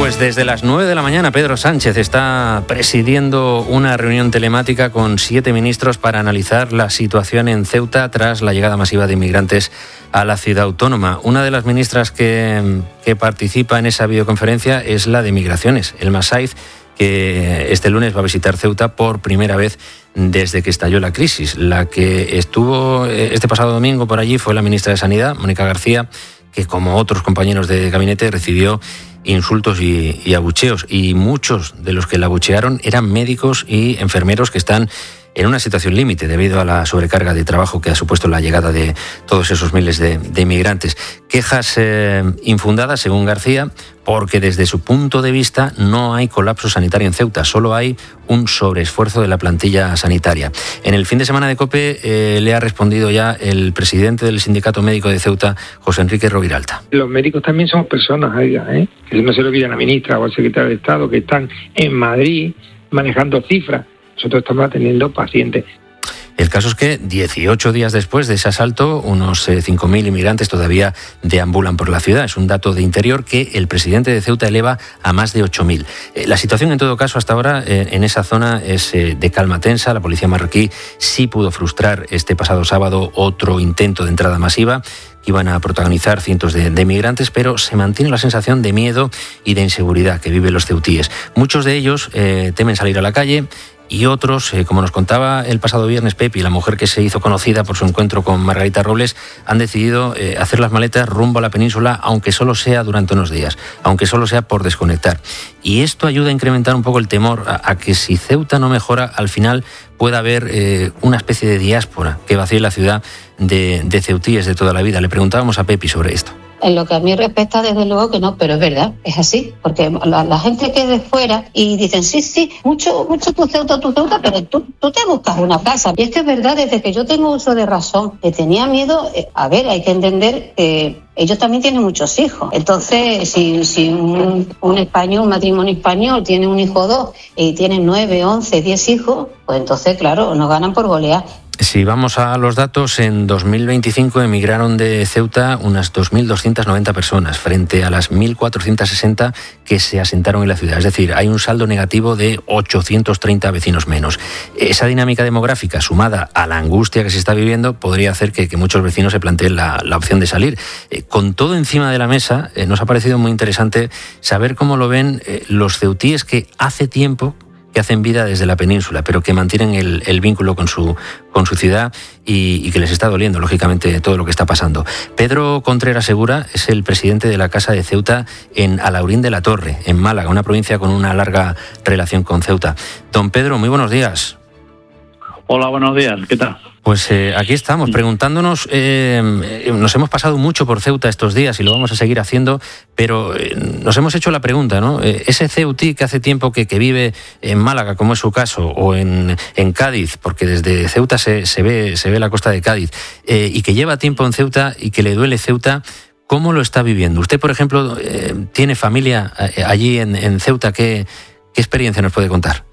Pues desde las 9 de la mañana Pedro Sánchez está presidiendo una reunión telemática con 7 ministros para analizar la situación en Ceuta tras la llegada masiva de inmigrantes a la ciudad autónoma. Una de las ministras que participa en esa videoconferencia es la de Migraciones, Elma Saiz, que este lunes va a visitar Ceuta por primera vez desde que estalló la crisis. La que estuvo este pasado domingo por allí fue la ministra de Sanidad, Mónica García, que como otros compañeros de gabinete recibió insultos y abucheos, y muchos de los que la abuchearon eran médicos y enfermeros que están en una situación límite debido a la sobrecarga de trabajo que ha supuesto la llegada de todos esos miles de inmigrantes. Quejas infundadas, según García, porque desde su punto de vista no hay colapso sanitario en Ceuta, solo hay un sobreesfuerzo de la plantilla sanitaria. En el fin de semana de COPE le ha respondido ya el presidente del Sindicato Médico de Ceuta, José Enrique Roviralta. Los médicos también somos personas, que no se lo olvide a la ministra o al secretario de Estado, que están en Madrid manejando cifras. Nosotros estamos atendiendo pacientes. El caso es que 18 días después de ese asalto, unos 5.000 inmigrantes todavía deambulan por la ciudad. Es un dato de Interior que el presidente de Ceuta eleva a más de 8.000. La situación, en todo caso, hasta ahora en esa zona es de calma tensa. La policía marroquí sí pudo frustrar este pasado sábado otro intento de entrada masiva que iban a protagonizar cientos de inmigrantes, pero se mantiene la sensación de miedo y de inseguridad que viven los ceutíes. Muchos de ellos temen salir a la calle, y otros, como nos contaba el pasado viernes Pepi, la mujer que se hizo conocida por su encuentro con Margarita Robles, han decidido hacer las maletas rumbo a la península, aunque solo sea durante unos días, aunque solo sea por desconectar. Y esto ayuda a incrementar un poco el temor a que si Ceuta no mejora, al final pueda haber una especie de diáspora que vacíe la ciudad de ceutíes de toda la vida. Le preguntábamos a Pepi sobre esto. En lo que a mí respecta, desde luego que no, pero es verdad, es así, porque la gente que es de fuera y dicen, sí, mucho tu Ceuta, pero tú te buscas una casa. Y es que es verdad, desde que yo tengo uso de razón, que tenía miedo, hay que entender que ellos también tienen muchos hijos. Entonces, si un español, un matrimonio español, tiene un hijo o dos y tienen 9, 11, 10 hijos, pues entonces, claro, nos ganan por golear. Si vamos a los datos, en 2025 emigraron de Ceuta unas 2.290 personas frente a las 1.460 que se asentaron en la ciudad. Es decir, hay un saldo negativo de 830 vecinos menos. Esa dinámica demográfica, sumada a la angustia que se está viviendo, podría hacer que muchos vecinos se planteen la opción de salir. Con todo encima de la mesa, nos ha parecido muy interesante saber cómo lo ven los ceutíes que hace tiempo que hacen vida desde la península, pero que mantienen el vínculo con su ciudad y que les está doliendo, lógicamente, todo lo que está pasando. Pedro Contreras Segura es el presidente de la Casa de Ceuta en Alhaurín de la Torre, en Málaga, una provincia con una larga relación con Ceuta. Don Pedro, muy buenos días. Hola, buenos días, ¿qué tal? Pues aquí estamos preguntándonos, nos hemos pasado mucho por Ceuta estos días y lo vamos a seguir haciendo, pero nos hemos hecho la pregunta, ¿no? Ese ceutí que hace tiempo que vive en Málaga, como es su caso, o en Cádiz, porque desde Ceuta se ve la costa de Cádiz, y que lleva tiempo en Ceuta y que le duele Ceuta, ¿cómo lo está viviendo? Usted, por ejemplo, tiene familia allí en Ceuta, ¿qué experiencia nos puede contar?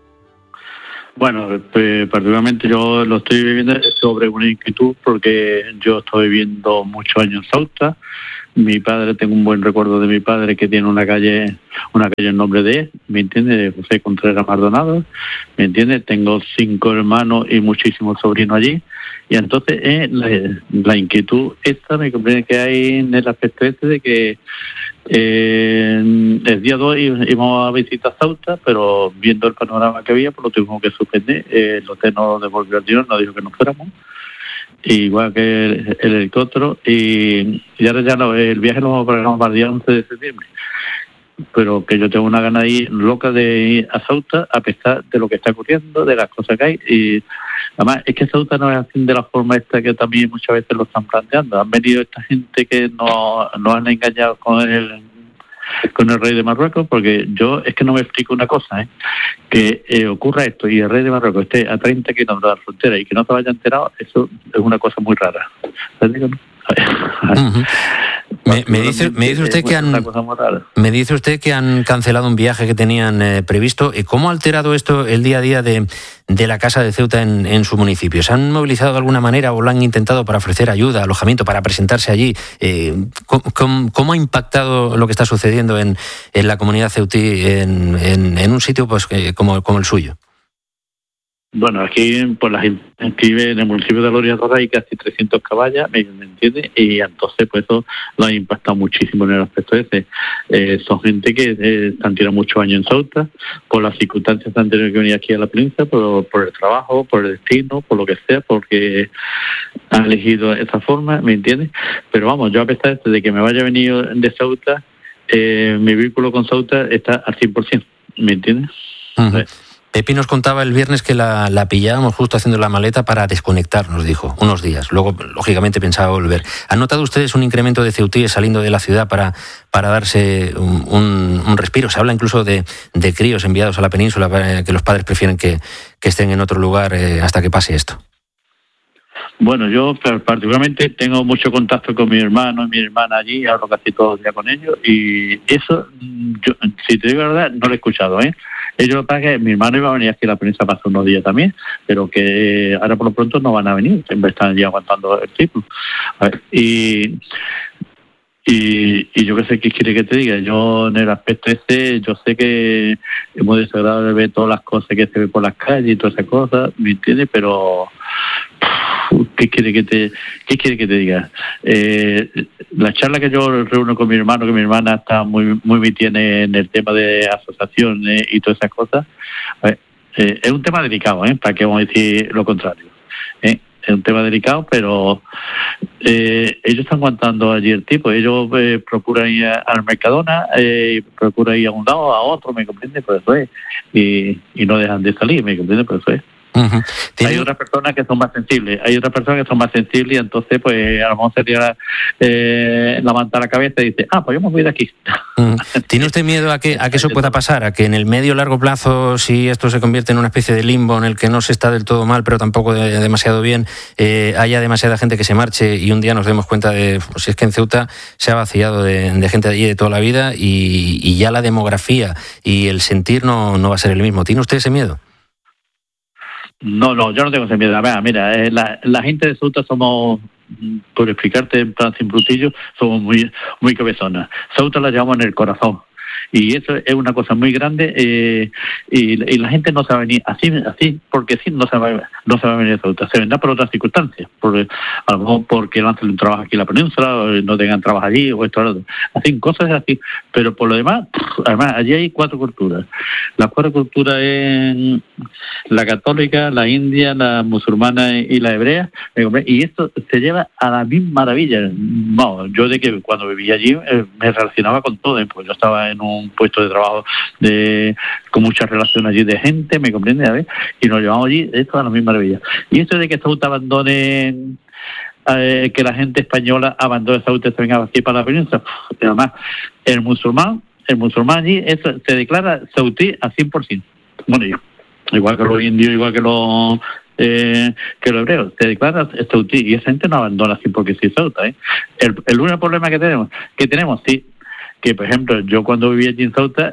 Bueno, particularmente yo lo estoy viviendo sobre una inquietud porque yo estoy viviendo muchos años en Ceuta. Mi padre, tengo un buen recuerdo de mi padre que tiene una calle en nombre de él, ¿me entiende? José Contreras Maldonado, ¿me entiende? Tengo 5 hermanos y muchísimos sobrinos allí. Y entonces la inquietud esta me comprende que hay en el aspecto de que el día 2 íbamos a visitar Ceuta, pero viendo el panorama que había, pues lo tuvimos que suspender. El hotel nos devolvió el dinero, nos dijo que nos fuéramos, igual que el helicóptero, y ahora el viaje lo vamos a programar para el día 11 de septiembre. Pero que yo tengo una gana ahí loca de ir a Ceuta, a pesar de lo que está ocurriendo, de las cosas que hay. Y además es que Ceuta no es así de la forma esta que también muchas veces lo están planteando. Han venido esta gente que nos han engañado con el rey de Marruecos, porque yo es que no me explico una cosa, que ocurra esto y el rey de Marruecos esté a 30 kilómetros de la frontera y que no se vaya enterado, eso es una cosa muy rara. ¿Te digo, no? Me dice usted que han cancelado un viaje que tenían previsto. ¿Y cómo ha alterado esto el día a día de la Casa de Ceuta en su municipio? ¿Se han movilizado de alguna manera o lo han intentado para ofrecer ayuda, alojamiento, para presentarse allí? ¿Cómo ha impactado lo que está sucediendo en la comunidad ceutí en un sitio pues como el suyo? Bueno, aquí en el municipio de Loriadora hay casi 300 caballas, ¿me entiendes? Y entonces pues eso lo ha impactado muchísimo en el aspecto ese. Son gente que han tirado muchos años en Ceuta, por las circunstancias han tenido que venir aquí a la provincia, por el trabajo, por el destino, por lo que sea, porque han elegido esa forma, ¿me entiendes? Pero vamos, yo a pesar de que me vaya a venir de Ceuta, mi vínculo con Ceuta está al 100%, ¿me entiendes? Uh-huh. Pepi nos contaba el viernes que la pillábamos justo haciendo la maleta para desconectar, nos dijo, unos días. Luego, lógicamente, pensaba volver. ¿Han notado ustedes un incremento de ceutíes saliendo de la ciudad para darse un respiro? Se habla incluso de críos enviados a la península, para que los padres prefieren que estén en otro lugar hasta que pase esto. Bueno, yo particularmente tengo mucho contacto con mi hermano y mi hermana allí, hablo casi todos los días con ellos, y eso, yo, si te digo la verdad, no lo he escuchado, Ellos lo que pasa es que mi hermano iba a venir aquí a la prensa para hace unos días también, pero que ahora por lo pronto no van a venir, siempre están ya aguantando el ciclo. Y yo qué sé qué quiere que te diga. Yo en el aspecto ese, yo sé que es muy desagradable ver todas las cosas que se ven por las calles y todas esas cosas, ¿me entiendes? Pero ¿qué quiere que te diga? La charla que yo reúno con mi hermano, que mi hermana está muy metida en el tema de asociaciones y todas esas cosas, es un tema delicado, para que vamos a decir lo contrario. Es un tema delicado, pero ellos están aguantando allí el tipo. Ellos procuran ir al Mercadona, procuran ir a un lado, a otro, ¿me comprende? Por eso es. Y no dejan de salir, ¿me comprende? Por eso es. Uh-huh. Hay otras personas que son más sensibles, y entonces pues a lo mejor sería levantar la cabeza y dice, pues yo me voy de aquí. Uh-huh. ¿Tiene usted miedo a que eso pueda pasar? ¿A que en el medio o largo plazo, si esto se convierte en una especie de limbo en el que no se está del todo mal, pero tampoco demasiado bien, haya demasiada gente que se marche y un día nos demos cuenta de, si es que en Ceuta se ha vaciado de gente de allí de toda la vida y ya la demografía y el sentir no va a ser el mismo? ¿Tiene usted ese miedo? No, yo no tengo ese miedo. Mira, la gente de Ceuta somos, por explicarte en plan sin brutillo, somos muy cabezonas. Ceuta la llevamos en el corazón. Y eso es una cosa muy grande, y la gente no se va a venir así porque sí, no se va a venir a Ceuta. Se vendrá por otras circunstancias, a lo mejor porque no hacen un trabajo aquí en la península, o no tengan trabajo allí, o esto o lo otro. Hacen cosas así, pero por lo demás, además, allí hay 4 culturas. Las 4 culturas es la católica, la india, la musulmana y la hebrea, y esto se lleva a la misma maravilla. No, yo de que cuando vivía allí me relacionaba con todo, pues yo estaba en un puesto de trabajo con mucha relación allí de gente, ¿me comprende? Y nos llevamos allí, esto es la misma maravilla. Y esto de que Ceuta abandone, que la gente española abandone Ceuta y se venga aquí para la península, además, el musulmán allí se declara ceutí al 100%. Bueno, igual que los indios, igual que los hebreos, se declara ceutí, y esa gente no abandona así porque sí Ceuta. El único problema que tenemos, sí, que por ejemplo yo cuando vivía allí en Ceuta,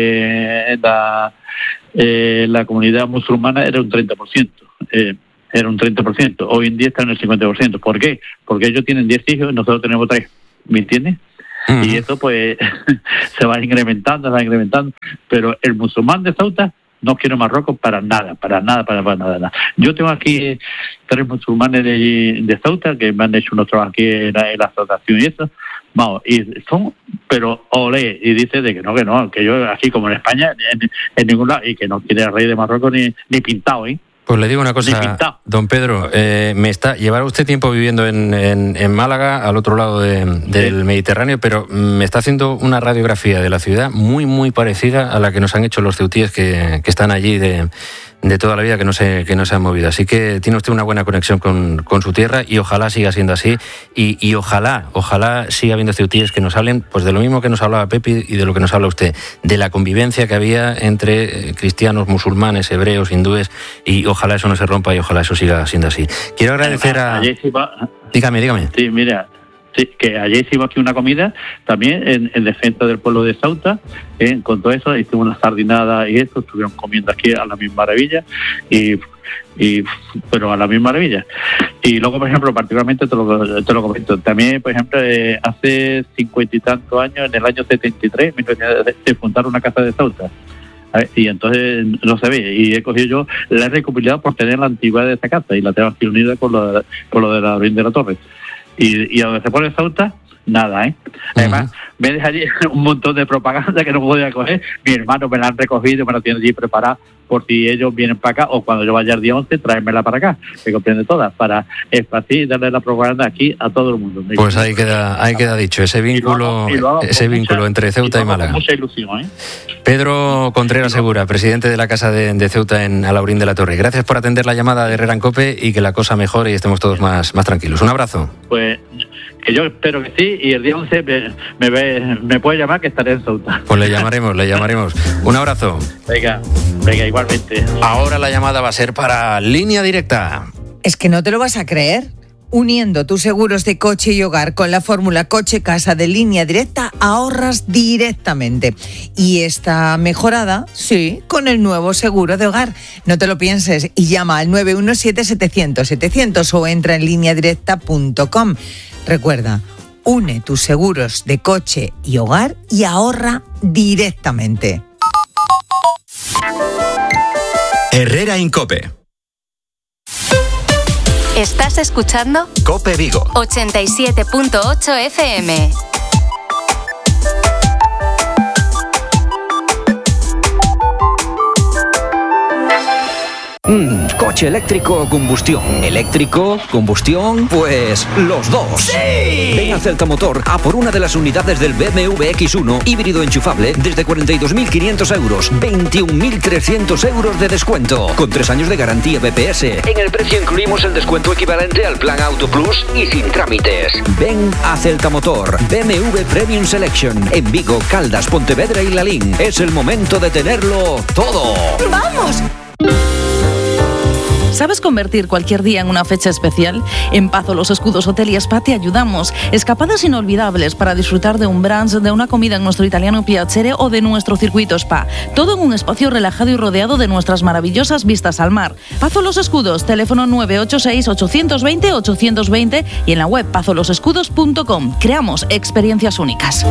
la comunidad musulmana era un 30%, era un 30%, hoy en día está en el 50%. ¿Por qué? Porque ellos tienen 10 hijos y nosotros tenemos 3, ¿me entiendes? Uh-huh. Y eso pues se va incrementando, pero el musulmán de Ceuta no quiere Marruecos para nada. Yo tengo aquí 3 musulmanes de Ceuta que me han hecho unos trabajos aquí en la asociación y eso. Vamos, y son, pero olé, y dice de que no, que yo aquí como en España, en ningún lado, y que no quiere al rey de Marruecos ni pintado, Pues le digo una cosa, don Pedro, llevará usted tiempo viviendo en Málaga, al otro lado del Mediterráneo, pero me está haciendo una radiografía de la ciudad muy, muy parecida a la que nos han hecho los ceutíes que están allí de toda la vida, que no se han movido. Así que tiene usted una buena conexión con su tierra y ojalá siga siendo así y ojalá siga habiendo ceutíes que nos hablen pues de lo mismo que nos hablaba Pepi y de lo que nos habla usted, de la convivencia que había entre cristianos, musulmanes, hebreos, hindúes, y ojalá eso no se rompa y ojalá eso siga siendo así. Quiero agradecer a... Dígame. Sí, mira, Sí, que ayer hicimos aquí una comida también en defensa del pueblo de Ceuta, con todo eso, hicimos una sardinada y eso, estuvieron comiendo aquí a la misma maravilla, pero a la misma maravilla. Y luego, por ejemplo, particularmente te lo comento, también, por ejemplo, hace 50 y tantos años, en el año 73, se fundaron una casa de Ceuta. Y entonces no se ve, y he cogido yo, la he recopilado por tener la antigüedad de esa casa y la tengo aquí unida con lo de la Abril de la Torre. Y a donde se pone Ceuta, nada, Además, me deja allí un montón de propaganda que no podía coger. Mi hermano me la han recogido, me la tiene allí preparada por si ellos vienen para acá o cuando yo vaya el día 11, tráemela para acá, que comprende todas, para así darle la propaganda aquí a todo el mundo. Pues ahí queda dicho, ese vínculo entre Ceuta y Málaga. Mucha ilusión, Pedro Contreras Segura, presidente de la Casa de Ceuta en Alhaurín de la Torre. Gracias por atender la llamada de Herrera en COPE y que la cosa mejore y estemos todos más tranquilos. Un abrazo. Pues que yo espero que sí, y el día 11 me puede llamar, que estaré en Ceuta. Pues le llamaremos. Un abrazo. Venga, igualmente. Ahora la llamada va a ser para Línea Directa. Es que no te lo vas a creer. Uniendo tus seguros de coche y hogar con la fórmula coche-casa de Línea Directa, ahorras directamente. Y está mejorada, sí, con el nuevo seguro de hogar. No te lo pienses y llama al 917-700-700 o entra en lineadirecta.com. Recuerda, une tus seguros de coche y hogar y ahorra directamente. Herrera en COPE. ¿Estás escuchando? COPE Vigo 87.8 FM. ¿Coche eléctrico o combustión? ¿Eléctrico? ¿Combustión? Pues los dos. ¡Sí! Ven a Celta Motor a por una de las unidades del BMW X1 híbrido enchufable desde 42.500 euros, 21.300 euros de descuento, con 3 años de garantía BPS. En el precio incluimos el descuento equivalente al plan Auto Plus y sin trámites. Ven a Celta Motor, BMW Premium Selection, en Vigo, Caldas, Pontevedra y Lalín. Es el momento de tenerlo todo. ¡Vamos! ¿Sabes convertir cualquier día en una fecha especial? En Pazo Los Escudos Hotel y Spa te ayudamos. Escapadas inolvidables para disfrutar de un brunch, de una comida en nuestro italiano Piacere o de nuestro circuito spa. Todo en un espacio relajado y rodeado de nuestras maravillosas vistas al mar. Pazo Los Escudos, teléfono 986-820-820 y en la web pazolosescudos.com. Creamos experiencias únicas.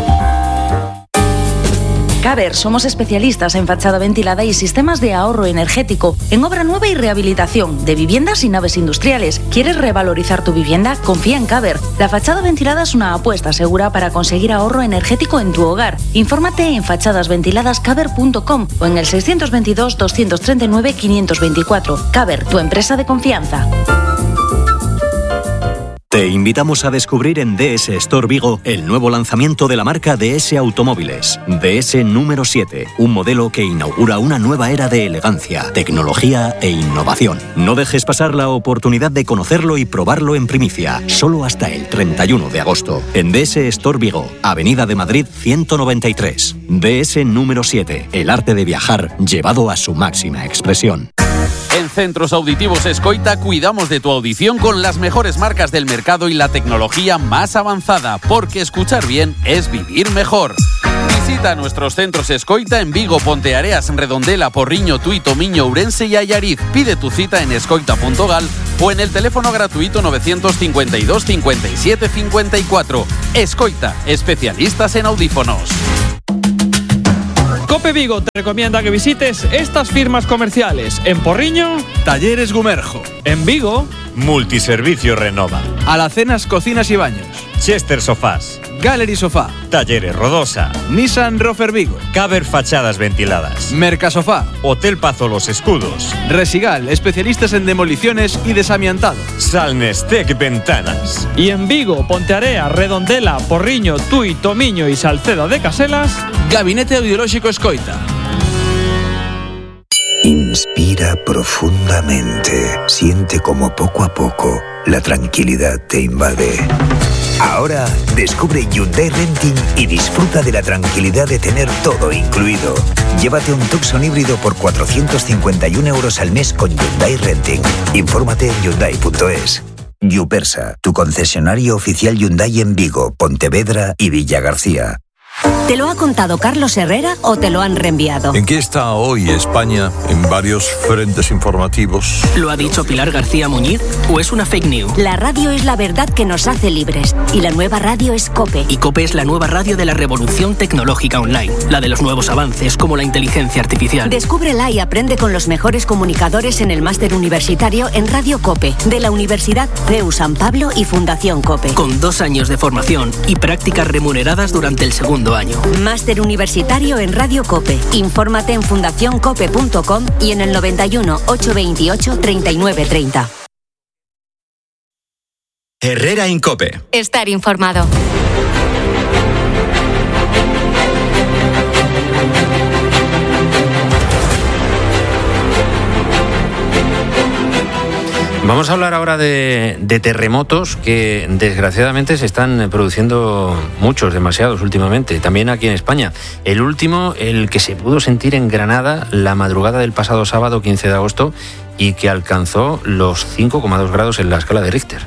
Caber, somos especialistas en fachada ventilada y sistemas de ahorro energético, en obra nueva y rehabilitación, de viviendas y naves industriales. ¿Quieres revalorizar tu vivienda? Confía en Caber. La fachada ventilada es una apuesta segura para conseguir ahorro energético en tu hogar. Infórmate en fachadasventiladascaber.com o en el 622-239-524. Caber, tu empresa de confianza. Te invitamos a descubrir en DS Store Vigo el nuevo lanzamiento de la marca DS Automóviles. DS número 7, un modelo que inaugura una nueva era de elegancia, tecnología e innovación. No dejes pasar la oportunidad de conocerlo y probarlo en primicia, solo hasta el 31 de agosto. En DS Store Vigo, Avenida de Madrid 193. DS número 7, el arte de viajar llevado a su máxima expresión. En Centros Auditivos Escoita cuidamos de tu audición con las mejores marcas del mercado y la tecnología más avanzada, porque escuchar bien es vivir mejor. Visita nuestros centros Escoita en Vigo, Ponteareas, Redondela, Porriño, Tui, Tomiño, Ourense y Allariz. Pide tu cita en escoita.gal o en el teléfono gratuito 952 57 54. Escoita, especialistas en audífonos. COPE Vigo te recomienda que visites estas firmas comerciales. En Porriño, Talleres Gumerjo. En Vigo, Multiservicio Renova. Alacenas Cocinas y Baños. Chester Sofás. Gallery Sofá. Talleres Rodosa. Nissan Rofer Vigo. Caber Fachadas Ventiladas. Mercasofá. Hotel Pazo Los Escudos. Resigal, especialistas en demoliciones y desamiantado. Salnestec Ventanas. Y en Vigo, Pontearea, Redondela, Porriño, Tui, Tomiño y Salceda de Caselas, Gabinete Audiológico Escoita. Inspira profundamente. Siente como poco a poco la tranquilidad te invade. Ahora descubre Hyundai Renting y disfruta de la tranquilidad de tener todo incluido. Llévate un Tucson híbrido por 451 euros al mes con Hyundai Renting. Infórmate en Hyundai.es. Yupersa, tu concesionario oficial Hyundai en Vigo, Pontevedra y Villagarcía. ¿Te lo ha contado Carlos Herrera o te lo han reenviado? ¿En qué está hoy España en varios frentes informativos? ¿Lo ha dicho Pilar García Muñiz o es una fake news? La radio es la verdad que nos hace libres y la nueva radio es COPE. Y COPE es la nueva radio de la revolución tecnológica online, la de los nuevos avances como la inteligencia artificial. Descúbrela y aprende con los mejores comunicadores en el máster universitario en Radio COPE de la Universidad CEU San Pablo y Fundación COPE. Con 2 años de formación y prácticas remuneradas durante el segundo año. Máster universitario en Radio COPE. Infórmate en fundacioncope.com y en el 91 828 3930. Herrera en COPE. Estar informado. Vamos a hablar ahora de terremotos que desgraciadamente se están produciendo muchos, demasiados últimamente, también aquí en España. El último, el que se pudo sentir en Granada la madrugada del pasado sábado 15 de agosto y que alcanzó los 5,2 grados en la escala de Richter.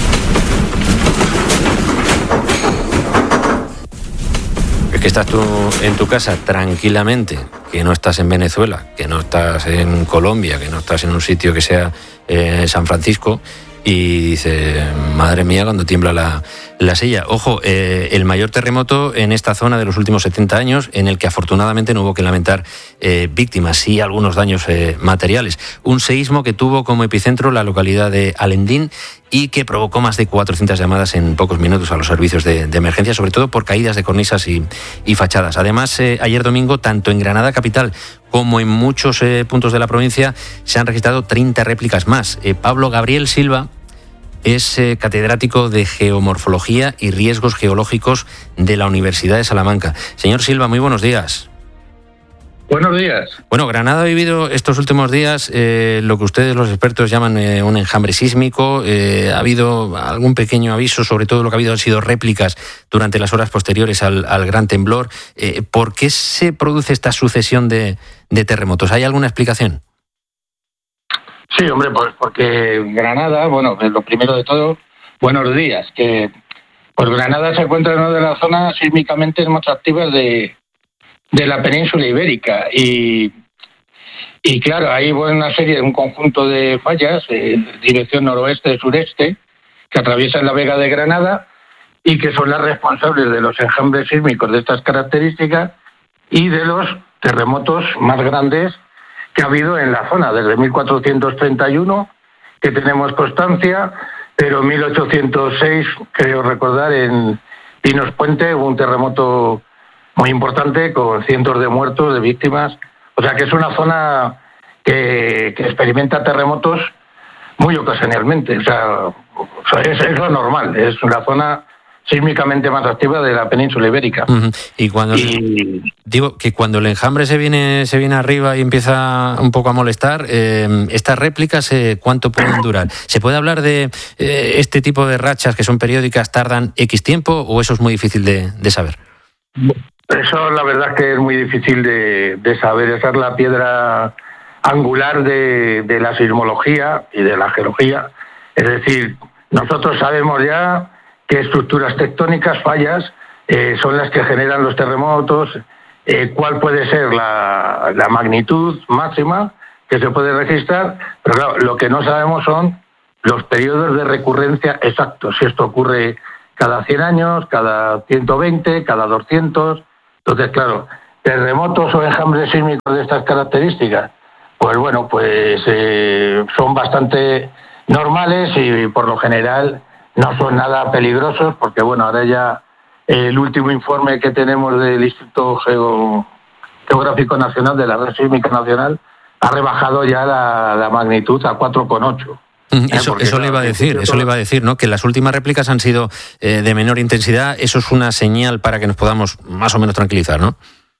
Es que estás tú en tu casa tranquilamente, que no estás en Venezuela, que no estás en Colombia, que no estás en un sitio que sea San Francisco, y dice, madre mía, cuando tiembla la silla. Ojo, el mayor terremoto en esta zona de los últimos 70 años, en el que afortunadamente no hubo que lamentar víctimas, sí algunos daños materiales. Un seísmo que tuvo como epicentro la localidad de Alendín y que provocó más de 400 llamadas en pocos minutos a los servicios de emergencia, sobre todo por caídas de cornisas y fachadas. Además, ayer domingo, tanto en Granada capital como en muchos puntos de la provincia, se han registrado 30 réplicas más. Pablo Gabriel Silva es catedrático de Geomorfología y Riesgos Geológicos de la Universidad de Salamanca. Señor Silva, muy buenos días. Buenos días. Bueno, Granada ha vivido estos últimos días lo que ustedes, los expertos, llaman un enjambre sísmico. Ha habido algún pequeño aviso, sobre todo lo que ha habido han sido réplicas durante las horas posteriores al gran temblor. ¿Por qué se produce esta sucesión de terremotos? ¿Hay alguna explicación? Sí, hombre, pues porque Granada, bueno, lo primero de todo, buenos días, que pues Granada se encuentra en una de las zonas sísmicamente más activas de la península ibérica y claro, hay un conjunto de fallas en dirección noroeste-sureste que atraviesan la Vega de Granada y que son las responsables de los enjambres sísmicos de estas características y de los terremotos más grandes que ha habido en la zona desde 1431, que tenemos constancia, pero en 1806, creo recordar, en Pinos Puente hubo un terremoto muy importante con cientos de muertos, de víctimas. O sea que es una zona que experimenta terremotos muy ocasionalmente. O sea, es lo normal, es una zona sísmicamente más activa de la península ibérica. Uh-huh. Digo que cuando el enjambre se viene arriba y empieza un poco a molestar, estas réplicas, ¿cuánto pueden durar? ¿Se puede hablar de este tipo de rachas que son periódicas, tardan X tiempo o eso es muy difícil de saber? Eso la verdad es que es muy difícil de saber. Esa es la piedra angular de la sismología y de la geología. Es decir, nosotros sabemos ya qué estructuras tectónicas, fallas, son las que generan los terremotos, cuál puede ser la magnitud máxima que se puede registrar, pero claro, lo que no sabemos son los periodos de recurrencia exactos, si esto ocurre cada 100 años, cada 120, cada 200... Entonces, claro, terremotos o enjambres sísmicos de estas características, pues bueno, pues son bastante normales y por lo general no son nada peligrosos, porque bueno, ahora ya el último informe que tenemos del Instituto Geográfico Nacional, de la Red Sísmica Nacional, ha rebajado ya la magnitud a 4,8. Eso le iba a decir, ¿no? Que las últimas réplicas han sido de menor intensidad. Eso es una señal para que nos podamos más o menos tranquilizar, ¿no?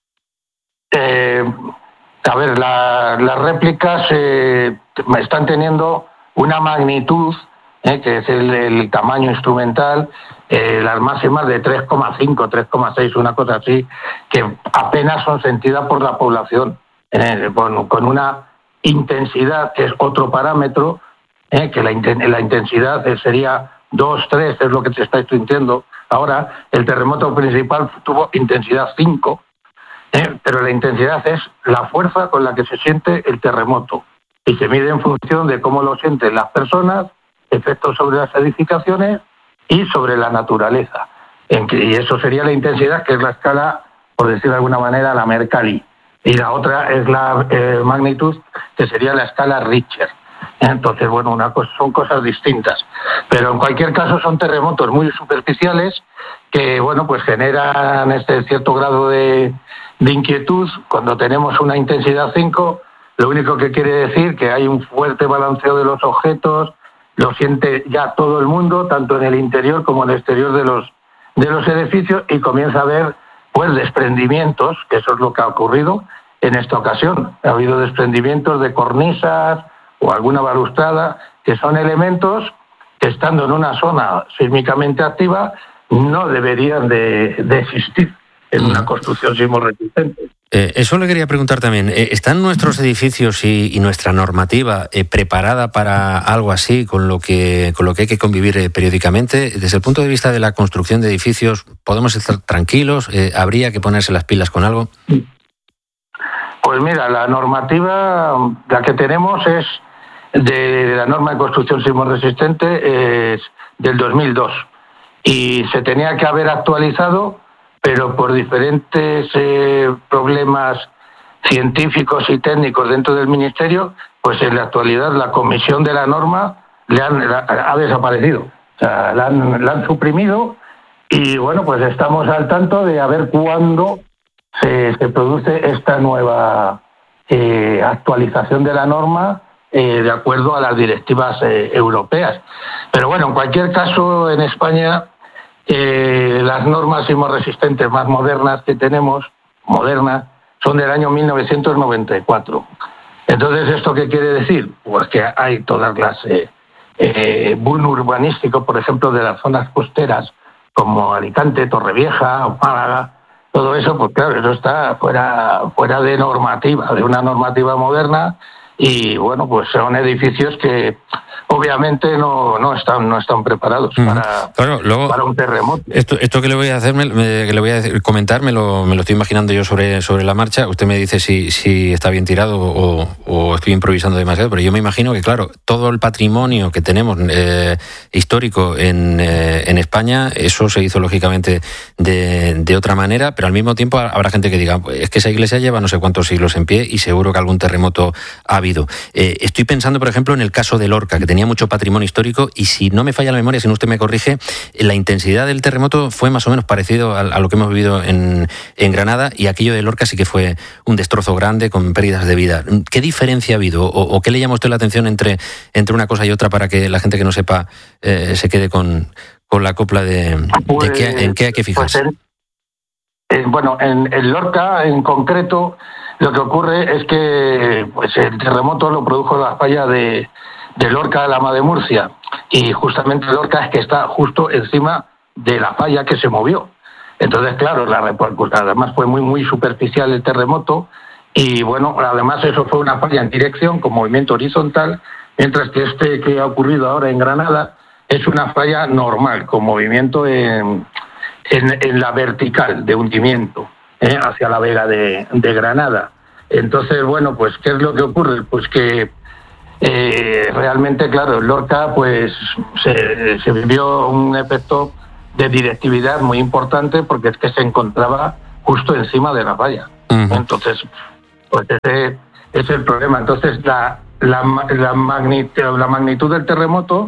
A ver, las réplicas están teniendo una magnitud, que es el tamaño instrumental, las máximas de 3,5, 3,6, una cosa así, que apenas son sentidas por la población, con una intensidad que es otro parámetro, que la intensidad sería 2, 3, es lo que te estáis sintiendo. Ahora, el terremoto principal tuvo intensidad 5, pero la intensidad es la fuerza con la que se siente el terremoto y se mide en función de cómo lo sienten las personas, efectos sobre las edificaciones y sobre la naturaleza. Y eso sería la intensidad, que es la escala, por decir de alguna manera, la Mercalli. Y la otra es la magnitud, que sería la escala Richter. Entonces, bueno, son cosas distintas. Pero en cualquier caso son terremotos muy superficiales que, bueno, pues generan este cierto grado de inquietud. Cuando tenemos una intensidad 5, lo único que quiere decir que hay un fuerte balanceo de los objetos, lo siente ya todo el mundo, tanto en el interior como en el exterior de los edificios, y comienza a haber pues desprendimientos, que eso es lo que ha ocurrido en esta ocasión. Ha habido desprendimientos de cornisas o alguna balustrada, que son elementos que, estando en una zona sísmicamente activa, no deberían de existir en una construcción sismorresistente. Eso le quería preguntar también. ¿Están nuestros edificios y nuestra normativa preparada para algo así, con lo que hay que convivir periódicamente? Desde el punto de vista de la construcción de edificios, ¿podemos estar tranquilos? ¿Habría que ponerse las pilas con algo? Pues mira, la normativa, la que tenemos es de la norma de construcción sismorresistente, es del 2002, y se tenía que haber actualizado, pero por diferentes problemas científicos y técnicos dentro del Ministerio, pues en la actualidad la comisión de la norma ha desaparecido. O sea, la han suprimido, y bueno, pues estamos al tanto de a ver cuándo se produce esta nueva actualización de la norma de acuerdo a las directivas europeas. Pero bueno, en cualquier caso, en España las normas sismorresistentes más modernas que tenemos, son del año 1994. Entonces, ¿esto qué quiere decir? Pues que hay todas las boom urbanístico, por ejemplo, de las zonas costeras como Alicante, Torrevieja o Málaga. Todo eso, pues claro, eso está fuera de normativa, de una normativa moderna, y bueno, pues son edificios que obviamente no están preparados para un terremoto. Esto que le voy a hacer, que le voy a comentar, me lo estoy imaginando yo sobre la marcha. Usted me dice si está bien tirado o estoy improvisando demasiado, pero yo me imagino que, claro, todo el patrimonio que tenemos histórico en España, eso se hizo lógicamente de otra manera, pero al mismo tiempo habrá gente que diga, es que esa iglesia lleva no sé cuántos siglos en pie y seguro que algún terremoto ha habido. Estoy pensando, por ejemplo, en el caso de Lorca, que tenía mucho patrimonio histórico, y si no me falla la memoria, si no usted me corrige, la intensidad del terremoto fue más o menos parecido a lo que hemos vivido en Granada, y aquello de Lorca sí que fue un destrozo grande con pérdidas de vida. ¿Qué diferencia ha habido o qué le llama a usted la atención entre una cosa y otra para que la gente que no sepa se quede con la copla de en qué hay que fijarse? Bueno, en Lorca en concreto lo que ocurre es que pues el terremoto lo produjo la falla de Lorca a Lama de Murcia, y justamente Lorca es que está justo encima de la falla que se movió. Entonces, claro, además fue muy superficial el terremoto, y bueno, además eso fue una falla en dirección con movimiento horizontal, mientras que este que ha ocurrido ahora en Granada es una falla normal con movimiento en la vertical de hundimiento hacia la Vega de Granada. Entonces, bueno, pues ¿qué es lo que ocurre? Pues que realmente, claro, en Lorca pues se vivió un efecto de directividad muy importante, porque es que se encontraba justo encima de la falla. Uh-huh. Entonces, pues ese es el problema. Entonces, la magnitud del terremoto,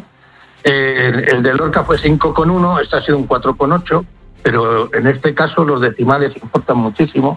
el de Lorca fue 5,1, este ha sido un 4,8, pero en este caso los decimales importan muchísimo,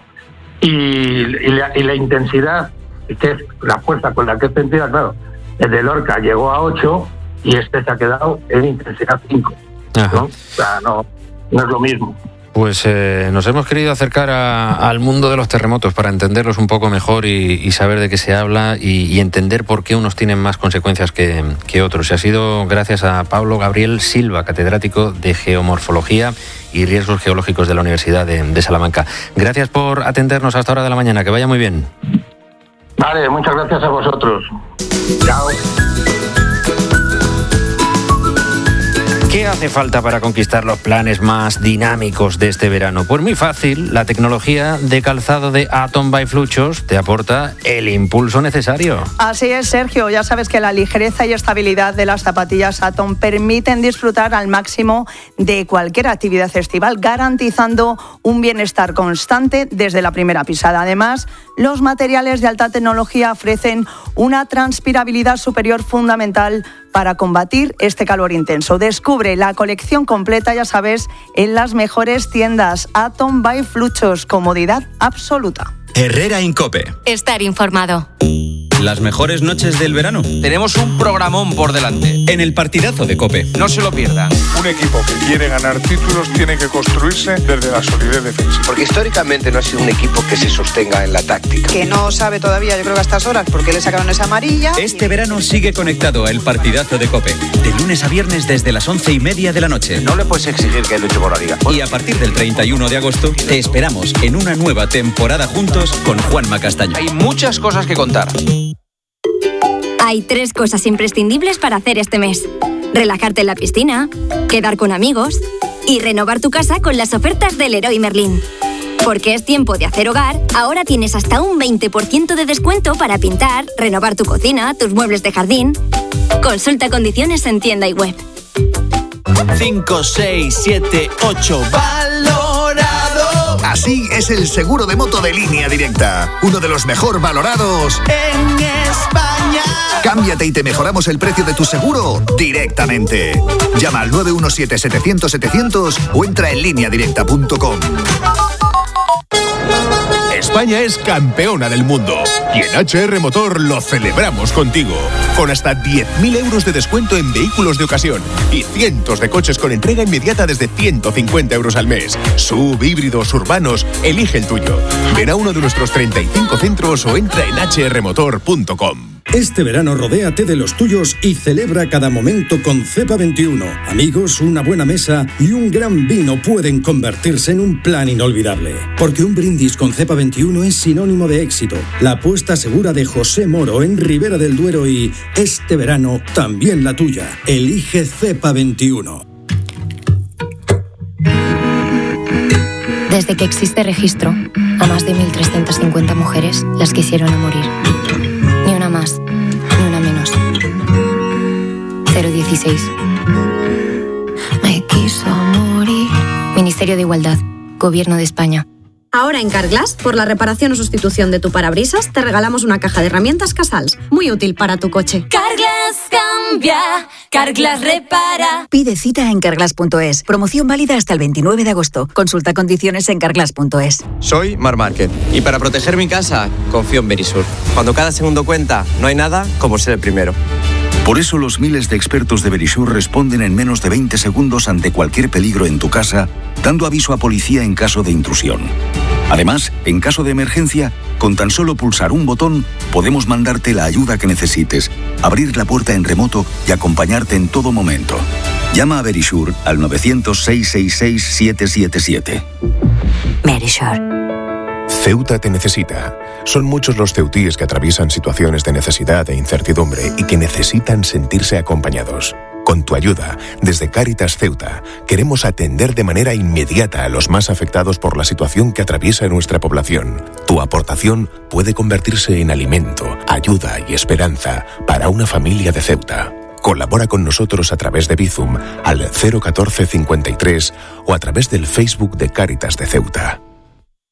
y la intensidad, que es la fuerza con la que es sentida, claro, el de Lorca llegó a 8 y este se ha quedado en intensidad 5, ¿no? O sea, no es lo mismo. Pues nos hemos querido acercar al mundo de los terremotos para entenderlos un poco mejor y saber de qué se habla y entender por qué unos tienen más consecuencias que otros. Y ha sido gracias a Pablo Gabriel Silva, catedrático de Geomorfología y Riesgos Geológicos de la Universidad de Salamanca. Gracias por atendernos hasta hora de la mañana. Que vaya muy bien. Vale, muchas gracias a vosotros. Chao. ¿Qué hace falta para conquistar los planes más dinámicos de este verano? Pues muy fácil, la tecnología de calzado de Atom by Fluchos te aporta el impulso necesario. Así es, Sergio, ya sabes que la ligereza y estabilidad de las zapatillas Atom permiten disfrutar al máximo de cualquier actividad estival, garantizando un bienestar constante desde la primera pisada. Además, los materiales de alta tecnología ofrecen una transpirabilidad superior fundamental para combatir este calor intenso. Descubre la colección completa, ya sabes, en las mejores tiendas. Atom by Fluchos, comodidad absoluta. Herrera Incope. Estar informado. Las mejores noches del verano. Tenemos un programón por delante. En el partidazo de COPE. No se lo pierdan. Un equipo que quiere ganar títulos tiene que construirse desde la solidez defensiva. Porque históricamente no ha sido un equipo que se sostenga en la táctica. Que no sabe todavía, yo creo que a estas horas, porque le sacaron esa amarilla. Este verano sigue conectado a El Partidazo de COPE. De lunes a viernes desde las 11:30 de la noche. No le puedes exigir que luche por la liga. Y a partir del 31 de agosto te esperamos en una nueva temporada juntos con Juanma Castaño. Hay muchas cosas que contar. Hay 3 cosas imprescindibles para hacer este mes: relajarte en la piscina, quedar con amigos y renovar tu casa con las ofertas del Leroy Merlin. Porque es tiempo de hacer hogar, ahora tienes hasta un 20% de descuento para pintar, renovar tu cocina, tus muebles de jardín. Consulta condiciones en tienda y web. 5, 6, 7, 8, valorado. Así es el seguro de moto de Línea Directa, uno de los mejor valorados en España. Cámbiate y te mejoramos el precio de tu seguro directamente. Llama al 917-700-700 o entra en lineadirecta.com. España es campeona del mundo y en HR Motor lo celebramos contigo. Con hasta 10.000 euros de descuento en vehículos de ocasión y cientos de coches con entrega inmediata desde 150 euros al mes. SUV, híbridos, urbanos, elige el tuyo. Ven a uno de nuestros 35 centros o entra en hrmotor.com. Este verano rodéate de los tuyos y celebra cada momento con Cepa 21. Amigos, una buena mesa y un gran vino pueden convertirse en un plan inolvidable. Porque un brindis con Cepa 21 es sinónimo de éxito. La apuesta segura de José Moro en Ribera del Duero y este verano también la tuya. Elige Cepa 21. Desde que existe registro, a más de 1.350 mujeres las quisieron a morir. Ni una más, ni una menos. 016. Me quiso morir. Ministerio de Igualdad, Gobierno de España. Ahora en Carglass, por la reparación o sustitución de tu parabrisas, te regalamos una caja de herramientas Casals, muy útil para tu coche. Carglass cambia, Carglass repara. Pide cita en carglass.es. Promoción válida hasta el 29 de agosto. Consulta condiciones en carglass.es. Soy Mar Márquez y para proteger mi casa confío en Verisur. Cuando cada segundo cuenta, no hay nada como ser el primero. Por eso los miles de expertos de Verisur responden en menos de 20 segundos ante cualquier peligro en tu casa, dando aviso a policía en caso de intrusión. Además, en caso de emergencia, con tan solo pulsar un botón, podemos mandarte la ayuda que necesites, abrir la puerta en remoto y acompañarte en todo momento. Llama a Verisur al 900-666-777. Verisur. Ceuta te necesita. Son muchos los ceutíes que atraviesan situaciones de necesidad e incertidumbre y que necesitan sentirse acompañados. Con tu ayuda, desde Cáritas Ceuta, queremos atender de manera inmediata a los más afectados por la situación que atraviesa nuestra población. Tu aportación puede convertirse en alimento, ayuda y esperanza para una familia de Ceuta. Colabora con nosotros a través de Bizum al 01453 o a través del Facebook de Cáritas de Ceuta.